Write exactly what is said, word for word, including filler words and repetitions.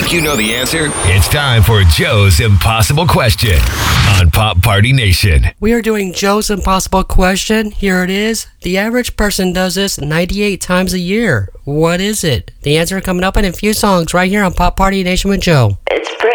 think you know the answer? It's time for Joe's Impossible Question on Pop Party Nation. We are doing Joe's Impossible Question. Here it is. The average person does this ninety-eight times a year. What is it? The answer coming up in a few songs right here on Pop Party Nation with Joe. It's pretty